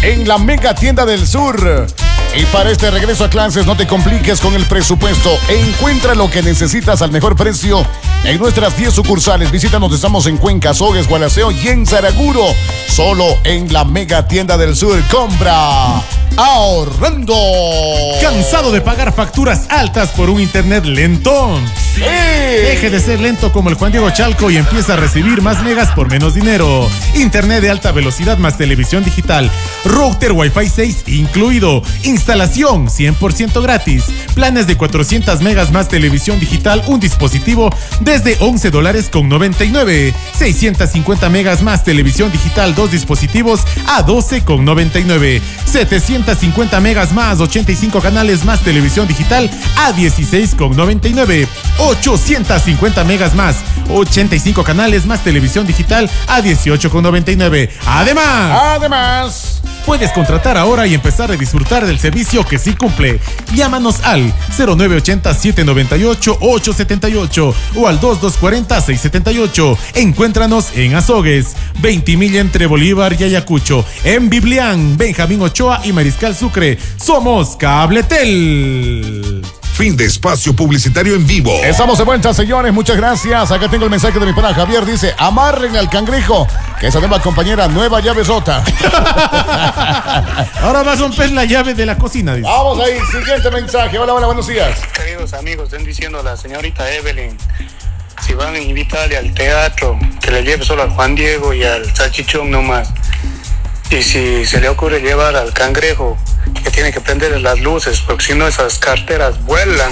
en la Mega Tienda del Sur. Y para este regreso a clases, no te compliques con el presupuesto. Encuentra lo que necesitas al mejor precio en nuestras 10 sucursales. Visítanos, estamos en Cuenca, Sogues, Gualaceo y en Saraguro. Solo en la Mega Tienda del Sur. Compra ahorrando. ¿Cansado de pagar facturas altas por un internet lentón? ¡Sí! Deje de ser lento como el Juan Diego Chalco y empieza a recibir más megas por menos dinero. Internet de alta velocidad más televisión digital. Router Wi-Fi 6 incluido. Instalación 100% gratis. Planes de 400 megas más televisión digital, un dispositivo desde $11.99. 650 megas más televisión digital, 2 dispositivos a $12.99. 750 megas más, 85 canales más televisión digital a $16.99. 850 megas más, 85 canales más televisión digital a $18.99. Además, puedes contratar ahora y empezar a disfrutar del servicio que sí cumple. Llámanos al 0980-798-878 o al 2240-678. Encuéntranos en Azogues, 20 milla entre Bolívar y Ayacucho. En Biblián, Benjamín Ochoa y Mariscal Sucre. Somos Cabletel. Fin de espacio publicitario en vivo. Estamos de vuelta, señores, muchas gracias. Acá tengo el mensaje de mi pana Javier, dice: amarren al cangrejo, que esa nueva compañera, nueva llave rota. Ahora va a romper la llave de la cocina, dice. Vamos ahí, siguiente mensaje. Hola, buenos días. Queridos amigos, están diciendo a la señorita Evelyn, si van a invitarle al teatro, que le lleve solo al Juan Diego y al Salchichón nomás. Y si se le ocurre llevar al cangrejo, que tiene que prender las luces, porque si no esas carteras vuelan.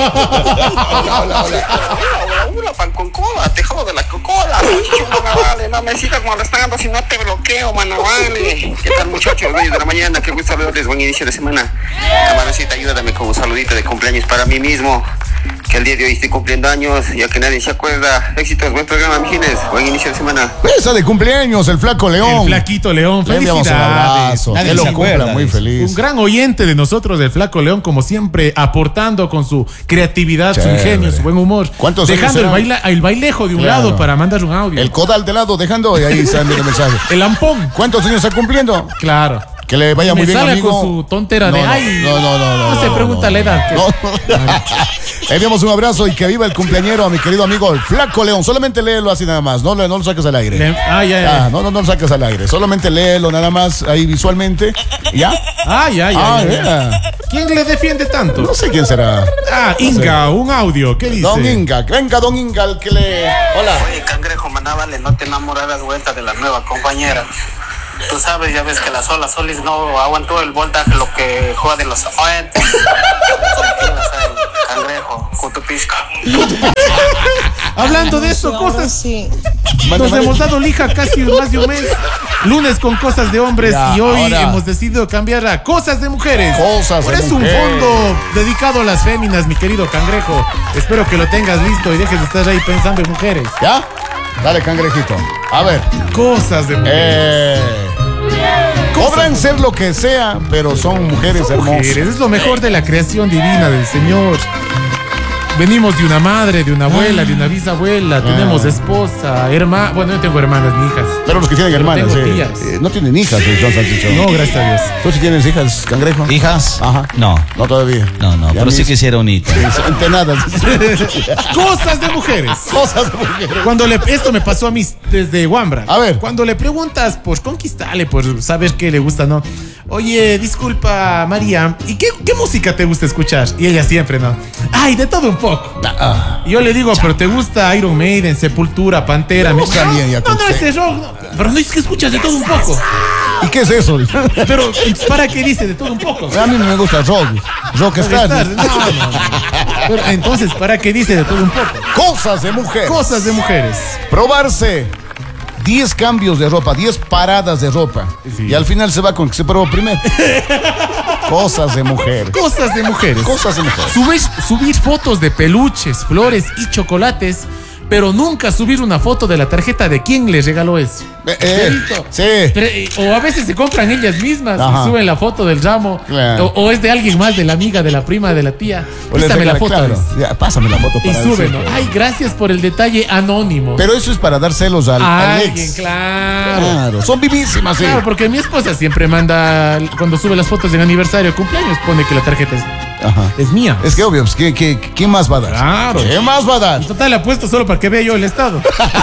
Hola, pan con cola, te jodo de la coca-cola. Vale, no me sigas molestando si no te bloqueo, vale. ¿Qué tal, muchachos? 9 de la mañana, qué gusto verles, buen inicio de semana. Camaracita, ayúdame con un saludito de cumpleaños para mí mismo, que el día de hoy estoy cumpliendo años, ya que nadie se acuerda. Éxitos, buen programa, mijines, buen inicio de semana. Esa de cumpleaños, el Flaco León. El Flaquito León, felicidades. Que lo cumpla, muy feliz. Un gran oyente de nosotros, del Flaco León, como siempre, aportando con su creatividad, chévere, su ingenio, su buen humor. ¿Cuántos dejando años el bailejo de un lado para mandar un audio. El codal de lado, dejando, y ahí sale el mensaje. El ampón. ¿Cuántos años está cumpliendo? Claro. Que le vaya muy bien, amigo. Con su tontera de ay. No se pregunta la edad. Le enviamos un abrazo y que viva el cumpleañero a mi querido amigo el Flaco León. Solamente léelo así nada más. No lo saques al aire. No lo saques al aire. Solamente léelo nada más ahí visualmente. ¿Ya? Ya. ¿Quién le defiende tanto? No sé quién será. Inga, un audio. ¿Qué dice? Don Inga. Venga, Don Inga, el que le. Hola. Oye, cangrejo, mandábale, no te enamoraras vuelta de la nueva compañera. Tú sabes, ya ves que la Solis no aguantó el voltaje, lo que jode los oyentes. Cangrejo, cutupisca. Hablando de eso, cosas. Sí. Nos hemos dado lija casi más de un mes. Lunes con cosas de hombres y hoy hemos decidido cambiar a cosas de mujeres. Por eso un fondo dedicado a las féminas, mi querido cangrejo. Espero que lo tengas listo y dejes de estar ahí pensando en mujeres. ¿Ya? Dale, cangrejito. A ver. Cosas de mujeres. Podrán ser lo que sea, pero son mujeres hermosas. Es lo mejor de la creación divina del Señor. Venimos de una madre, de una abuela, de una bisabuela. Tenemos esposa, hermana. Bueno, yo tengo hermanas ni hijas. Pero los que tienen hermanas, no tienen hijas, John Salchichón. No, gracias a Dios. ¿Tú sí tienes hijas, cangrejo? ¿Hijas? Ajá. No. No todavía. No, pero sí quisiera un hito. Entenadas. Cosas de mujeres. Cosas de mujeres. Esto me pasó a mí desde Wambra. A ver. Cuando le preguntas por conquistarle, por saber qué le gusta, ¿no? Oye, disculpa, María, ¿y qué música te gusta escuchar? Y ella siempre, ¿no? Ay, de todo un poco. Y yo le digo, pero ¿te gusta Iron Maiden, Sepultura, Pantera? No, ese rock. No. Pero no es que escuchas de todo un poco. ¿Y qué es eso? Pero, ¿para qué dice de todo un poco? A mí no me gusta rock. Rockstar. No. Pero entonces, ¿para qué dice de todo un poco? Cosas de mujeres. Cosas de mujeres. Probarse 10 cambios de ropa, 10 paradas de ropa. Sí. Y al final se va con que se probó primero. Cosas de mujeres. Cosas de mujeres. Cosas de mujeres. Subir fotos de peluches, flores y chocolates pero nunca subir una foto de la tarjeta de quién le regaló eso. ¿Listo? Sí. O a veces se compran ellas mismas Ajá. y suben la foto del ramo. Claro. O es de alguien más, de la amiga, de la prima, de la tía. O les Pásame la regala, foto. claro. ¿ves? Ya, pásame la foto Y para suben. decirte. Ay, gracias por el detalle anónimo. Pero eso es para dar celos al alguien, ex. claro. Claro, son vivísimas, sí. Claro, porque mi esposa siempre manda, cuando sube las fotos de aniversario, cumpleaños, pone que la tarjeta Ajá. es mía. Es que obvio, pues, ¿qué más va a dar? Claro. ¿Qué más va a dar? En total, le apuesto solo para que vea yo el estado.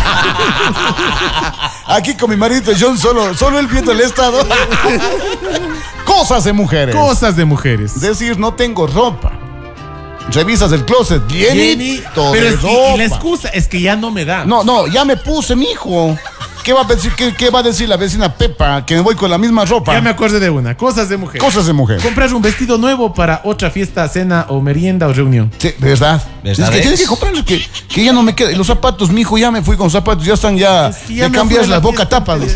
Aquí con mi marido John, solo él viendo el estado. Cosas de mujeres. Cosas de mujeres. Es decir, no tengo ropa. Revisas el closet, llenito Pero de y ropa. la excusa es que ya no me da. No, ya me puse, mijo. ¿Qué va a decir la vecina Pepa? Que me voy con la misma ropa. Ya me acordé de una. Cosas de mujeres. Cosas de mujer. Comprar un vestido nuevo para otra fiesta, cena o merienda o reunión. Sí, ¿verdad? ¿Verdad Es que es? tienes que comprarle que ya no me queda. Y los zapatos, mijo, ya me fui con zapatos, ya están ya. Es que ya Ya me cambias fui a la la boca fiesta. tapas.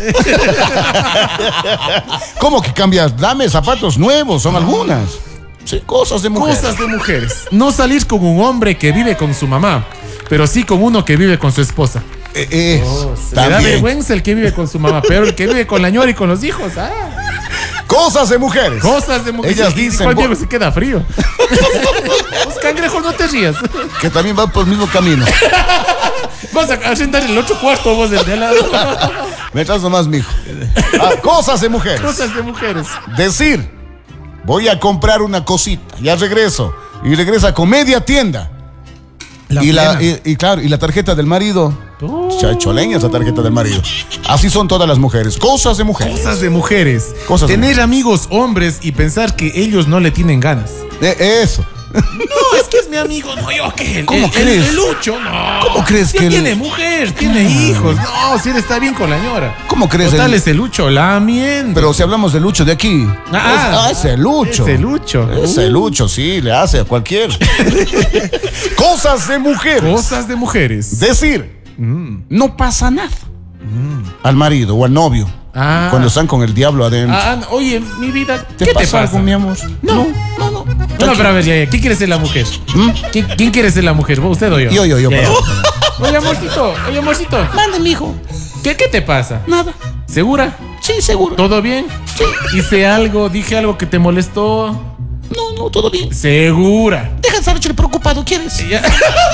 ¿Cómo que cambias? Dame zapatos nuevos, son algunas. Sí, cosas de mujer. Cosas de mujeres. No salir con un hombre que vive con su mamá, pero sí con uno que vive con su esposa. Le da también. vergüenza el que vive con su mamá, pero el que vive con la ñora y con los hijos. Cosas de mujeres. Cosas de mujeres. Ellas Y dicen Juan Diego se queda frío. Los cangrejos, no te rías. que también van por el mismo camino. Vas a sentar el otro cuarto vos del de al lado. Me traes nomás, mijo. Cosas de mujeres. Cosas de mujeres. Decir, voy a comprar una cosita, ya regreso. Y regresa con media tienda. Claro, y la tarjeta del marido. Chacholeña esa tarjeta del marido. Así son todas las mujeres. Cosas de mujeres. Cosas de mujeres. Cosas de Tener mujeres. amigos hombres y pensar que ellos no le tienen ganas. Eso. No, es que es mi amigo. No, yo que ¿Cómo crees? El Lucho, no. ¿Cómo crees Si que él él- tiene mujer, tiene hijos. No, si él está bien con la ñora. ¿Cómo crees? Total, es el Lucho lamiendo. Pero si hablamos de Lucho de aquí. Ese Lucho. Ese Lucho. Ese Lucho, sí, le hace a cualquiera. Cosas de mujeres. Cosas de mujeres. Decir, no pasa nada. Al marido o al novio. Ah. Cuando están con el diablo adentro. Oye, mi vida, ¿Te ¿qué te pasa pasa? algo, mi amor? No, no, pero a ver, ya. ¿Quién quiere ser la mujer? ¿Quién quiere ser la mujer? ¿Vos, usted o yo? Yo. Ya, ya. perdón. Oye, amorcito. Mande, mijo. ¿Qué te pasa? Nada. ¿Segura? Sí, seguro. ¿Todo bien? Sí. Dije algo que te molestó. No, todo bien. ¿Segura? Deja de estar hecho el preocupado, ¿quieres? Ya.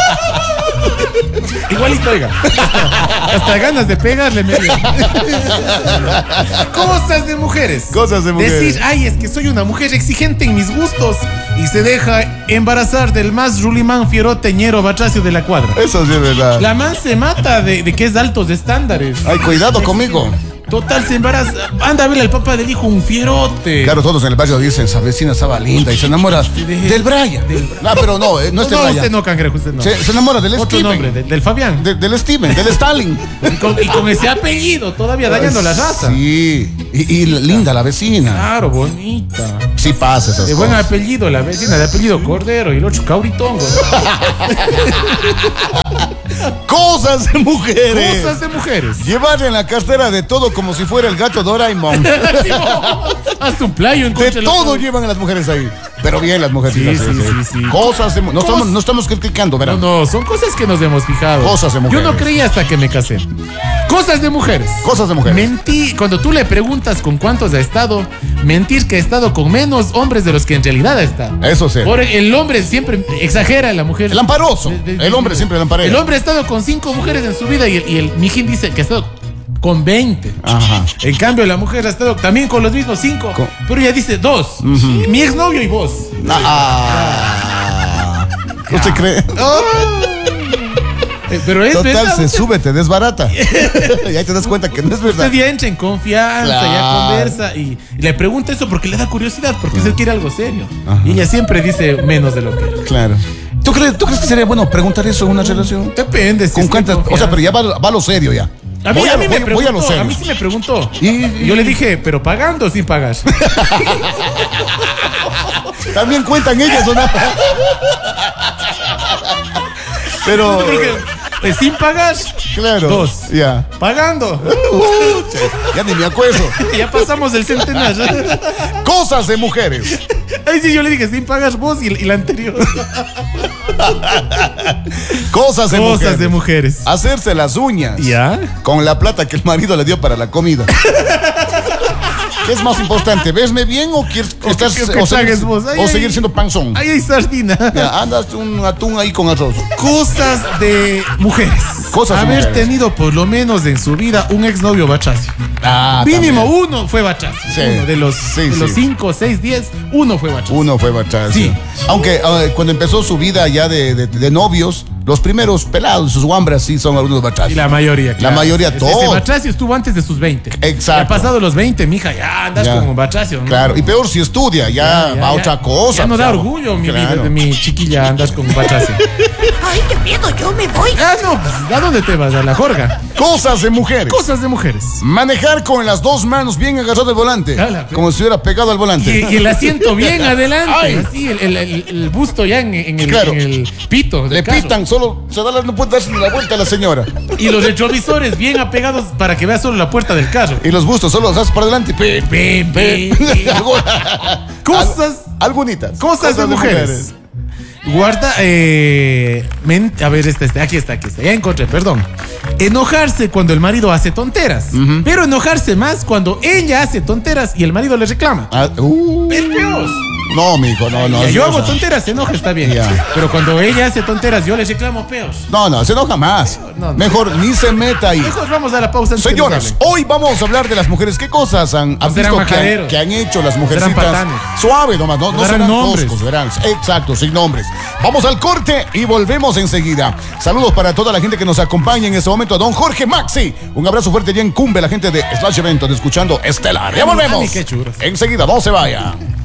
Igualito, oiga. Hasta ganas de pegarle me dio. Cosas de mujeres. Cosas de mujeres. Decir, ay, es que soy una mujer exigente en mis gustos y se deja embarazar del más rulimán fieroteñero batracio de la cuadra. Eso sí es verdad. La man se mata de que es de altos estándares. Ay, cuidado conmigo. Total, se embaraza. Anda a verle al papá del hijo, un fierote. Claro, todos en el barrio dicen, esa vecina estaba linda y se enamora del Brian. No, pero no es No, del no, Brian. usted no, cangrejo, usted no. Se enamora del Otro Steven. nombre, del Fabián. Del Steven, del Stalin. Y con ese apellido, todavía dañando la raza. Sí, y linda la vecina. Claro, bonita. Sí pasa esas De buen cosas. apellido, la vecina de apellido Cordero y el otro Cauritongo. Cosas de mujeres. Cosas de mujeres. Llevar en la cartera de todo como si fuera el gato Doraemon. Hasta un playo en De todo llevan a las mujeres ahí. Pero bien las mujeres. Sí. Cosas de mujeres. No estamos criticando, ¿verdad? No, son cosas que nos hemos fijado. Cosas de mujeres. Yo no creía hasta que me casé. Cosas de mujeres. Cosas de mujeres. Mentir, cuando tú le preguntas con cuántos ha estado, mentir que ha estado con menos hombres de los que en realidad ha estado. Eso sí. Por el hombre siempre exagera, la mujer. El amparoso. El hombre siempre lamparea. El hombre ha estado con 5 mujeres en su vida y el mijín dice que ha estado con 20. Ajá. En cambio, la mujer ha estado también con los mismos 5. Pero ella dice 2. Mi exnovio y vos. ¿Usted cree? Pero es Total, verdad. se sube, te desbarata. Y ahí te das cuenta que no es verdad. Usted ya entra en confianza, Claro. ya conversa y le pregunta eso porque le da curiosidad, porque usted quiere algo serio. Y ella siempre dice menos de lo que. Claro. ¿Tú crees que sería bueno preguntar eso en una relación? Depende. Si ¿Con es que cuántas? O confianza. sea, pero ya va a lo serio ya. A mí me voy preguntó, a lo serio. a mí sí me preguntó. Y- Yo le dije, ¿pero pagando o sin pagar? También cuentan ellas, ¿o no? Pero, Porque sin pagar, claro. 2. Ya. Pagando. Ya ni me acuerdo. Ya pasamos del centenario. Cosas de mujeres. Ahí sí yo le dije, sin pagar vos y la anterior. Cosas de mujeres. Hacerse las uñas. ¿Ya? Con la plata que el marido le dio para la comida. ¿Qué es más importante? ¿Vesme bien o quieres seguir siendo panzón? Ahí hay sardina. Ya, andas un atún ahí con arroz. Cosas de mujeres. Haber tenido por lo menos en su vida un exnovio bachacio. Mínimo también. Uno fue bachacio. Sí. Uno de los 5, 6, 10, uno fue bachacio. Uno fue bachacio. Sí. Aunque cuando empezó su vida ya de novios, los primeros pelados, sus guambras sí son algunos bachacios. Y la mayoría, claro. La mayoría, todo. Ese bachacio estuvo antes de sus 20. Exacto. Ya pasado los 20, mija, ya andas como bachacio, ¿no? Claro, y peor si estudia, ya va a otra cosa. Ya no da orgullo mi vida de mi chiquilla, andas con bachacio. Ay, qué miedo, yo me voy. No, pues, ¿a dónde te vas? A la jorga. Cosas de mujeres. Cosas de mujeres. Manejar con las dos manos bien agarrado al volante. Como si hubiera pegado al volante. Y el asiento bien adelante. Ay. Así, el busto ya en el pito. Le pitan, solo se da no puede darse ni la vuelta a la señora. Y los retrovisores bien apegados para que vea solo la puerta del carro. Y los bustos solo los haces para adelante. Algunitas. Cosas de mujeres. Guarda, a ver, aquí está, ya encontré, perdón. Enojarse cuando el marido hace tonteras, pero enojarse más cuando ella hace tonteras y el marido le reclama. Es peor. No, mijo, no. Yo hago tonteras, se enoja, está bien. Pero cuando ella hace tonteras, yo le reclamo peor. No, se enoja más. Mejor ni se meta ahí. Mejor vamos a la pausa. Señores, hoy vamos a hablar de las mujeres. ¿Qué cosas han visto que han hecho las mujercitas? Suave nomás, no serán nombres. Verán. Exacto, sin nombres. Vamos al corte y volvemos enseguida. Saludos para toda la gente que nos acompaña en este momento. A don Jorge Maxi. Un abrazo fuerte allá en Cumbe, la gente de Slash Eventos, escuchando Estelar. Ya volvemos. Enseguida, no se vaya.